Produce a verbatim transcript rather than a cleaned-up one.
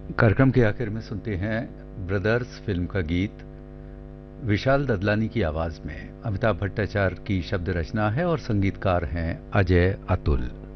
कार्यक्रम के आखिर में सुनते हैं ब्रदर्स फिल्म का गीत विशाल ददलानी की आवाज में। अमिताभ भट्टाचार्य की शब्द रचना है और संगीतकार हैं अजय अतुल।